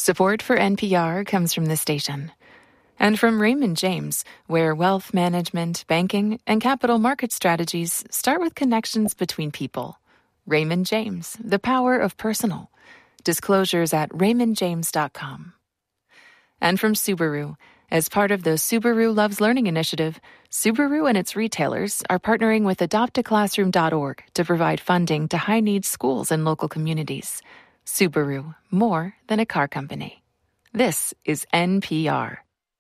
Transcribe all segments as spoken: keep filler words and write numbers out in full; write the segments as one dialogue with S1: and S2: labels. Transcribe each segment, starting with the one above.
S1: Support for N P R comes from this station and from Raymond James, where wealth management, banking, and capital market strategies start with connections between people. Raymond James, the power of personal. Disclosures at raymond james dot com. And from Subaru, as part of the Subaru Loves Learning initiative, Subaru and its retailers are partnering with adopt a classroom dot org to provide funding to high-needs schools and local communities. Subaru, more than a car company. This is N P R.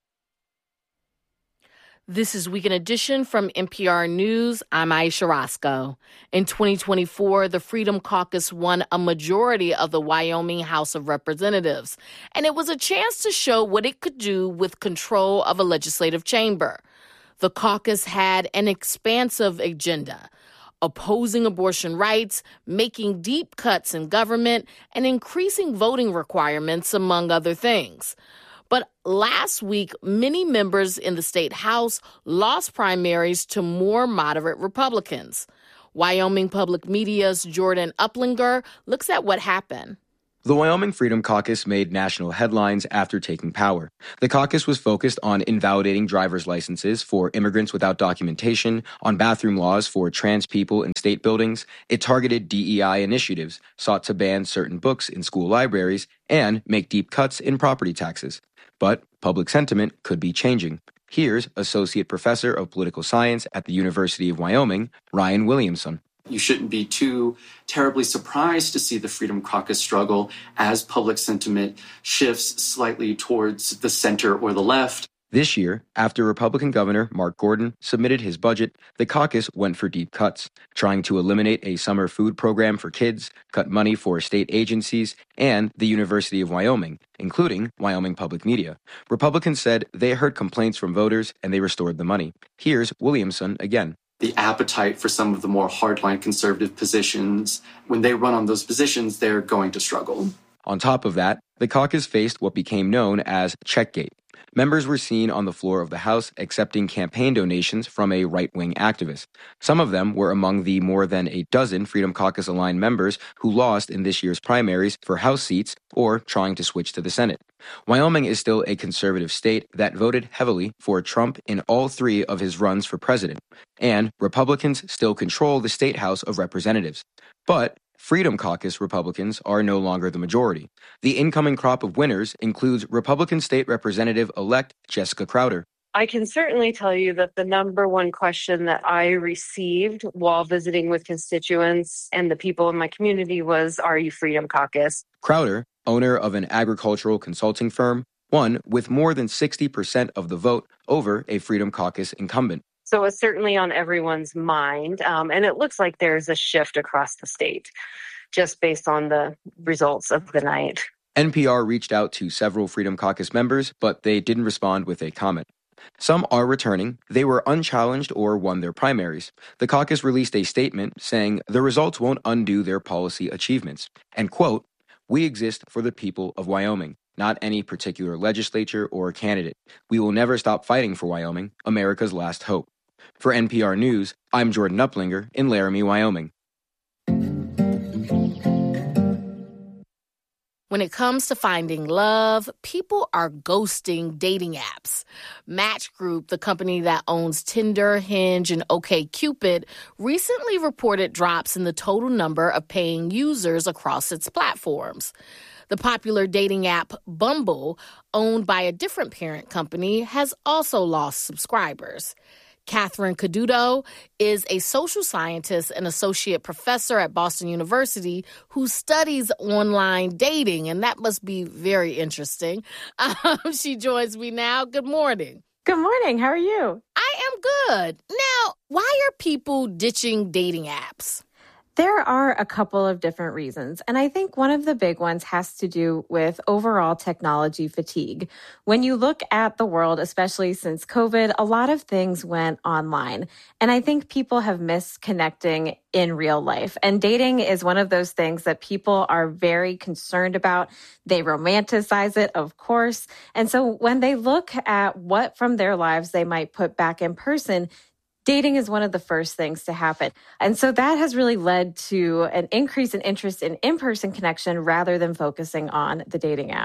S2: This is Weekend Edition from N P R News. I'm Aisha Roscoe. In twenty twenty-four, the Freedom Caucus won a majority of the Wyoming House of Representatives, and it was a chance to show what it could do with control of a legislative chamber. The caucus had an expansive agenda: opposing abortion rights, making deep cuts in government, and increasing voting requirements, among other things. But last week, many members in the state House lost primaries to more moderate Republicans. Wyoming Public Media's Jordan Uplinger looks at what happened.
S3: The Wyoming Freedom Caucus made national headlines after taking power. The caucus was focused on invalidating driver's licenses for immigrants without documentation, on bathroom laws for trans people in state buildings. It targeted D E I initiatives, sought to ban certain books in school libraries, and make deep cuts in property taxes. But public sentiment could be changing. Here's Associate Professor of Political Science at the University of Wyoming, Ryan Williamson.
S4: You shouldn't be too terribly surprised to see the Freedom Caucus struggle as public sentiment shifts slightly towards the center or the left.
S3: This year, after Republican Governor Mark Gordon submitted his budget, the caucus went for deep cuts, trying to eliminate a summer food program for kids, cut money for state agencies, and the University of Wyoming, including Wyoming Public Media. Republicans said they heard complaints from voters and they restored the money. Here's Williamson again.
S4: The appetite for some of the more hardline conservative positions, when they run on those positions, they're going to struggle.
S3: On top of that, the caucus faced what became known as Checkgate. Members were seen on the floor of the House accepting campaign donations from a right-wing activist. Some of them were among the more than a dozen Freedom Caucus-aligned members who lost in this year's primaries for House seats or trying to switch to the Senate. Wyoming is still a conservative state that voted heavily for Trump in all three of his runs for president, and Republicans still control the state House of Representatives. But Freedom Caucus Republicans are no longer the majority. The incoming crop of winners includes Republican State Representative-elect Jessica Crowder.
S5: I can certainly tell you that the number one question that I received while visiting with constituents and the people in my community was, are you Freedom Caucus?
S3: Crowder, owner of an agricultural consulting firm, won with more than sixty percent of the vote over a Freedom Caucus incumbent.
S5: So it's certainly on everyone's mind, um, and it looks like there's a shift across the state just based on the results of the night.
S3: N P R reached out to several Freedom Caucus members, but they didn't respond with a comment. Some are returning. They were unchallenged or won their primaries. The caucus released a statement saying the results won't undo their policy achievements. And, quote, "We exist for the people of Wyoming, not any particular legislature or candidate. We will never stop fighting for Wyoming, America's last hope." For N P R News, I'm Jordan Uplinger in Laramie, Wyoming.
S2: When it comes to finding love, people are ghosting dating apps. Match Group, the company that owns Tinder, Hinge, and OkCupid, recently reported drops in the total number of paying users across its platforms. The popular dating app Bumble, owned by a different parent company, has also lost subscribers. Catherine Caduto is a social scientist and associate professor at Boston University who studies online dating, and that must be very interesting. Um, she joins me now. Good morning.
S5: Good morning. How are you?
S2: I am good. Now, why are people ditching dating apps?
S5: There are a couple of different reasons, and I think one of the big ones has to do with overall technology fatigue. When you look at the world, especially since COVID, a lot of things went online, and I think people have missed connecting in real life. And dating is one of those things that people are very concerned about. They romanticize it, of course, and so when they look at what from their lives they might put back in person, dating is one of the first things to happen. And so that has really led to an increase in interest in in-person connection rather than focusing on the dating apps.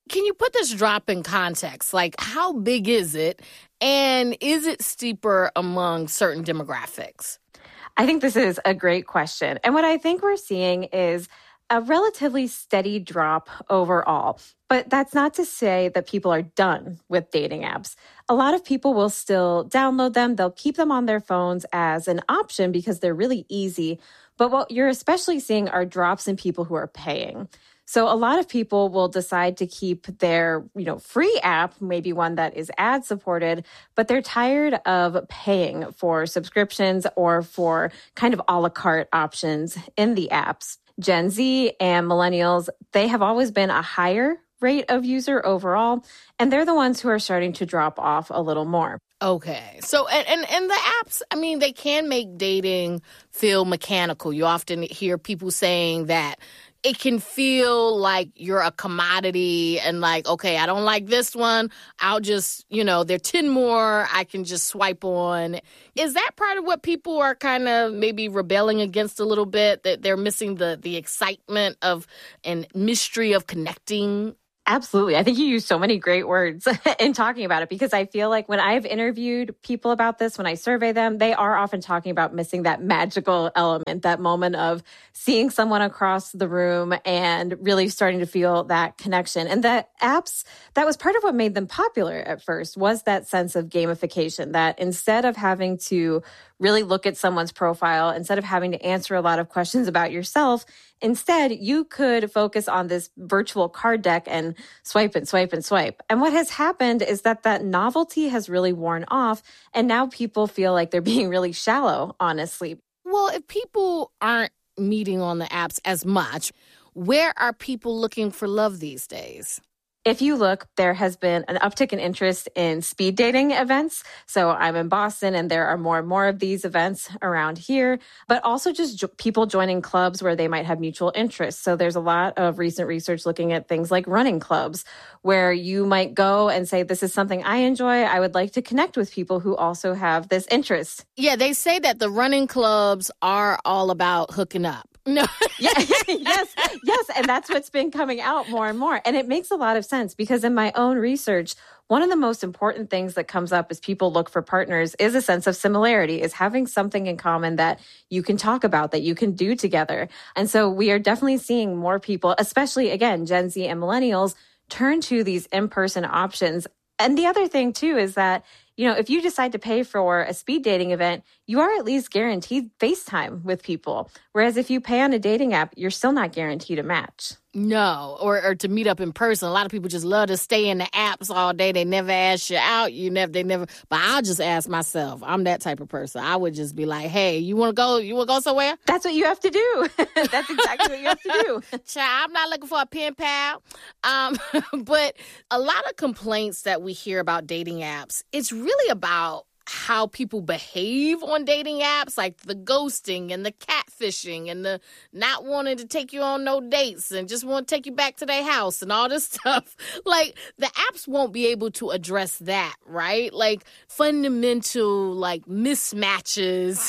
S2: Can you put this drop in context? Like, how big is it? And is it steeper among certain demographics?
S5: I think this is a great question. And what I think we're seeing is a relatively steady drop overall. But that's not to say that people are done with dating apps. A lot of people will still download them. They'll keep them on their phones as an option because they're really easy. But what you're especially seeing are drops in people who are paying. So a lot of people will decide to keep their, you know, free app, maybe one that is ad supported, but they're tired of paying for subscriptions or for kind of a la carte options in the apps. Gen Z and millennials, they have always been a higher rate of user overall, and they're the ones who are starting to drop off a little more.
S2: Okay. So, and, and, and the apps, I mean, they can make dating feel mechanical. You often hear people saying that it can feel like you're a commodity and like, okay, I don't like this one. I'll just, you know, there are ten more I can just swipe on. Is that part of what people are kind of maybe rebelling against a little bit, that they're missing the the excitement of and mystery of connecting?
S5: Absolutely. I think you use so many great words in talking about it, because I feel like when I've interviewed people about this, when I survey them, they are often talking about missing that magical element, that moment of seeing someone across the room and really starting to feel that connection. And the apps, that was part of what made them popular at first, was that sense of gamification, that instead of having to really look at someone's profile, instead of having to answer a lot of questions about yourself, instead, you could focus on this virtual card deck and swipe and swipe and swipe. And what has happened is that that novelty has really worn off, and now people feel like they're being really shallow, honestly.
S2: Well, if people aren't meeting on the apps as much, where are people looking for love these days?
S5: If you look, there has been an uptick in interest in speed dating events. So I'm in Boston, and there are more and more of these events around here, but also just jo- people joining clubs where they might have mutual interests. So there's a lot of recent research looking at things like running clubs, where you might go and say, this is something I enjoy. I would like to connect with people who also have this interest.
S2: Yeah, they say that the running clubs are all about hooking up. No.
S5: yeah, yes, yes. And that's what's been coming out more and more. And it makes a lot of sense, because in my own research, one of the most important things that comes up as people look for partners is a sense of similarity, is having something in common that you can talk about, that you can do together. And so we are definitely seeing more people, especially, again, Gen Z and millennials, turn to these in-person options. And the other thing, too, is that, you know, if you decide to pay for a speed dating event, you are at least guaranteed FaceTime with people. Whereas if you pay on a dating app, you're still not guaranteed a match.
S2: No, or, or to meet up in person. A lot of people just love to stay in the apps all day. They never ask you out. You never, they never. But I'll just ask myself. I'm that type of person. I would just be like, hey, you want to go? You want to go somewhere?
S5: That's what you have to do. That's exactly what you have to do.
S2: Child, I'm not looking for a pen pal. Um, but a lot of complaints that we hear about dating apps, it's really about how people behave on dating apps, like the ghosting and the catfishing and the not wanting to take you on no dates and just want to take you back to their house and all this stuff. Like, the apps won't be able to address that, right? Like, fundamental, like, mismatches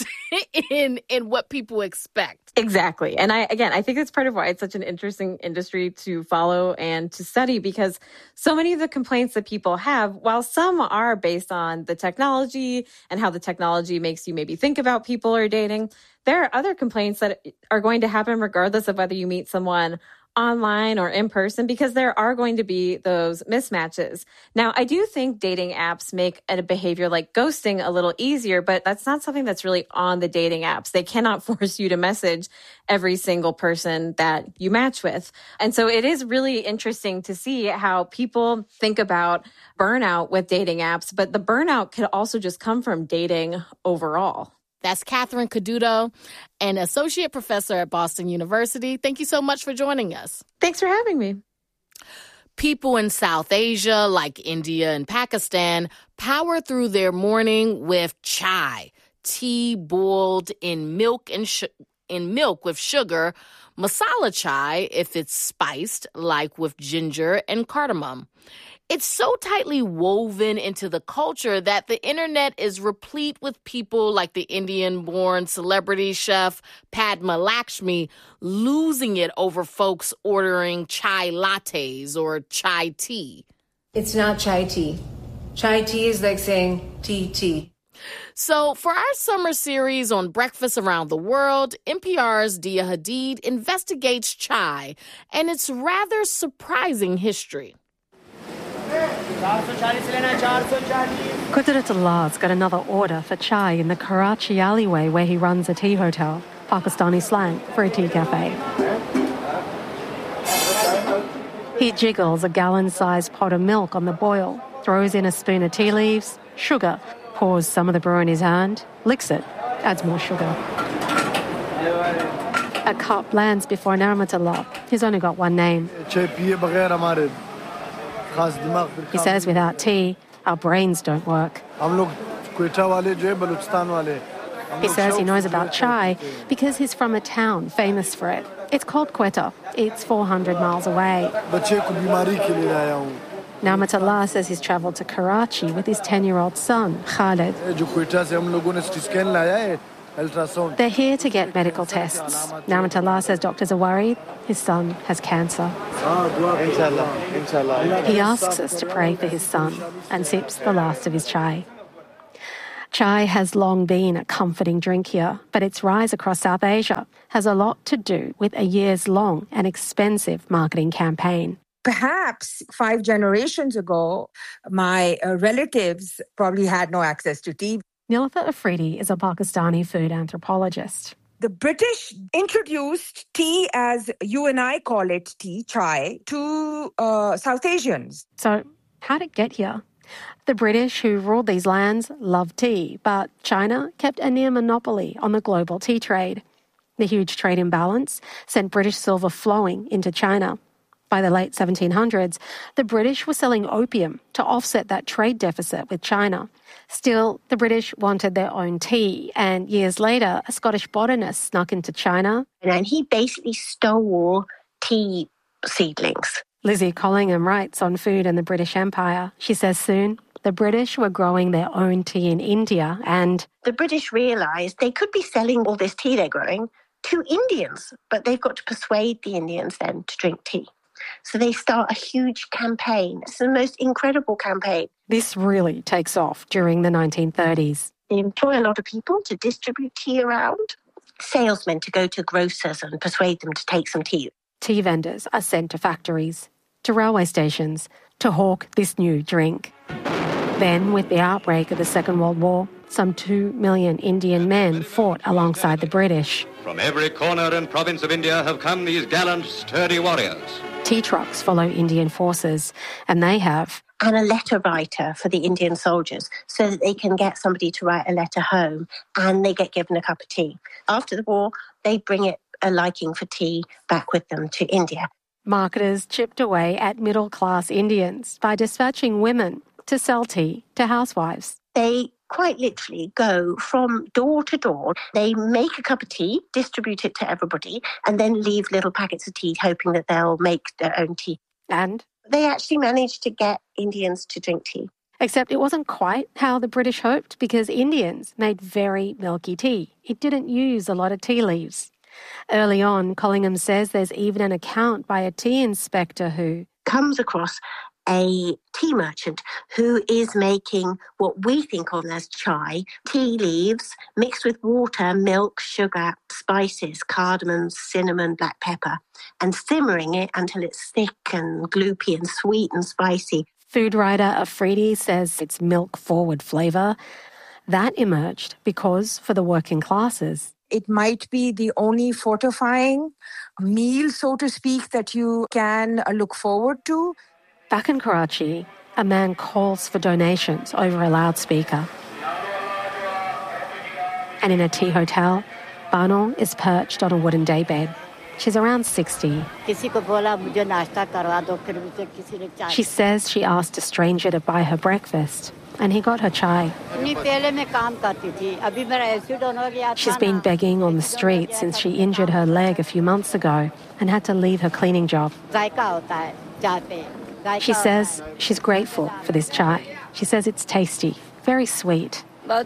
S2: in in what people expect.
S5: Exactly. And I, again, I think that's part of why it's such an interesting industry to follow and to study, because so many of the complaints that people have, while some are based on the technology and how the technology makes you maybe think about people or dating, there are other complaints that are going to happen regardless of whether you meet someone online or in person, because there are going to be those mismatches. Now, I do think dating apps make a behavior like ghosting a little easier, but that's not something that's really on the dating apps. They cannot force you to message every single person that you match with. And so it is really interesting to see how people think about burnout with dating apps, but the burnout could also just come from dating overall.
S2: That's Catherine Caduto, an associate professor at Boston University. Thank you so much for joining us.
S5: Thanks for having me.
S2: People in South Asia, like India and Pakistan, power through their morning with chai, tea boiled in milk and sh- in milk with sugar, masala chai if it's spiced, like with ginger and cardamom. It's so tightly woven into the culture that the internet is replete with people like the Indian-born celebrity chef Padma Lakshmi losing it over folks ordering chai lattes or chai tea.
S6: It's not chai tea. Chai tea is like saying tea tea.
S2: So for our summer series on Breakfast Around the World, N P R's Dia Hadid investigates chai and its rather surprising history.
S7: Qudratullah's got another order for chai in the Karachi alleyway where he runs a tea hotel, Pakistani slang for a tea cafe. He jiggles a gallon-sized pot of milk on the boil, throws in a spoon of tea leaves, sugar, pours some of the brew in his hand, licks it, adds more sugar. A cup lands before Naramatullah. He's only got one name. He says without tea, our brains don't work. He says he knows about chai because he's from a town famous for it. It's called Quetta. It's four hundred miles away. Naramatullah says he's travelled to Karachi with his ten-year-old son, Khalid. They're here to get medical tests. Naramatullah says doctors are worried his son has cancer. He asks us to pray for his son and sips the last of his chai. Chai has long been a comforting drink here, but its rise across South Asia has a lot to do with a years-long and expensive marketing campaign.
S8: Perhaps five generations ago, my uh, relatives probably had no access to tea.
S7: Nilofer Afridi is a Pakistani food anthropologist.
S8: The British introduced tea, as you and I call it tea, chai, to uh, South Asians.
S7: So how'd it get here? The British, who ruled these lands, loved tea, but China kept a near monopoly on the global tea trade. The huge trade imbalance sent British silver flowing into China. By the late seventeen hundreds, the British were selling opium to offset that trade deficit with China. Still, the British wanted their own tea, and years later, a Scottish botanist snuck into China.
S9: And he basically stole tea seedlings.
S7: Lizzie Collingham writes on food and the British Empire. She says soon the British were growing their own tea in India, and
S9: the British realised they could be selling all this tea they're growing to Indians, but they've got to persuade the Indians then to drink tea. So they start a huge campaign. It's the most incredible campaign.
S7: This really takes off during the nineteen thirties.
S9: They employ a lot of people to distribute tea around, salesmen to go to grocers and persuade them to take some tea.
S7: Tea vendors are sent to factories, to railway stations, to hawk this new drink. Then, with the outbreak of the Second World War, some two million Indian men fought alongside the British.
S10: From every corner and province of India have come these gallant, sturdy warriors.
S7: Tea trucks follow Indian forces, and they have...
S9: and a letter writer for the Indian soldiers so that they can get somebody to write a letter home and they get given a cup of tea. After the war, they bring it a liking for tea back with them to India.
S7: Marketers chipped away at middle-class Indians by dispatching women to sell tea to housewives.
S9: They quite literally go from door to door. They make a cup of tea, distribute it to everybody, and then leave little packets of tea, hoping that they'll make their own tea.
S7: And
S9: they actually managed to get Indians to drink tea.
S7: Except it wasn't quite how the British hoped, because Indians made very milky tea. It didn't use a lot of tea leaves. Early on, Collingham says there's even an account by a tea inspector who
S9: comes across a tea merchant who is making what we think of as chai, tea leaves mixed with water, milk, sugar, spices, cardamom, cinnamon, black pepper, and simmering it until it's thick and gloopy and sweet and spicy.
S7: Food writer Afridi says it's milk-forward flavour. That emerged because, for the working classes,
S8: it might be the only fortifying meal, so to speak, that you can look forward to.
S7: Back in Karachi, a man calls for donations over a loudspeaker. And in a tea hotel, Bano is perched on a wooden daybed. She's around sixty. She says she asked a stranger to buy her breakfast, and he got her chai. She's been begging on the street since she She says she's grateful for this chai. She says it's tasty, very sweet.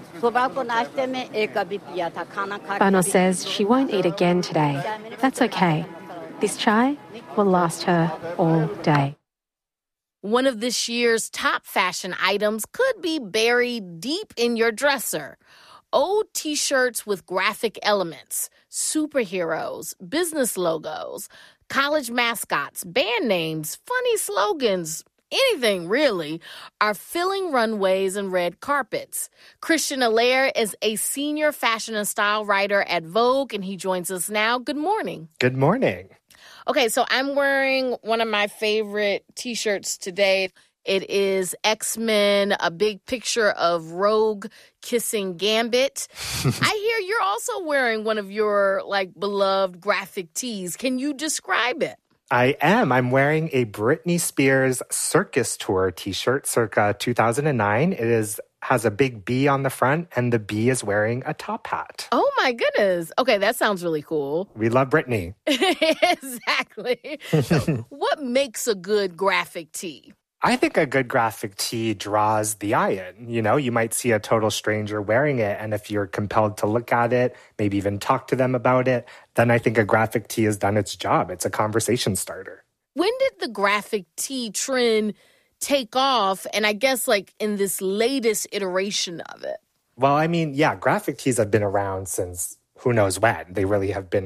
S7: Bano says she won't eat again today. That's okay. This chai will last her all day.
S2: One of this year's top fashion items could be buried deep in your dresser. Old T-shirts with graphic elements, superheroes, business logos, college mascots, band names, funny slogans, anything really, are filling runways and red carpets. Christian Allaire is a senior fashion and style writer at Vogue, and he joins us now. Good morning.
S11: Good morning.
S2: Okay, so I'm wearing one of my favorite T-shirts today. It is X-Men, a big picture of Rogue kissing Gambit. I hear you're also wearing one of your, like, beloved graphic tees. Can you describe it?
S11: I am. I'm wearing a Britney Spears Circus Tour T-shirt circa two thousand nine. It is has a big B on the front, and the B is wearing a top hat.
S2: Oh, my goodness. Okay, that sounds really cool.
S11: We love Britney.
S2: Exactly. So, what makes a good graphic tee?
S11: I think a good graphic tee draws the eye in. You know, you might see a total stranger wearing it, and if you're compelled to look at it, maybe even talk to them about it, then I think a graphic tee has done its job. It's a conversation starter.
S2: When did the graphic tee trend take off, and I guess like in this latest iteration of it?
S11: Well, I mean, yeah, graphic tees have been around since who knows when. They really have been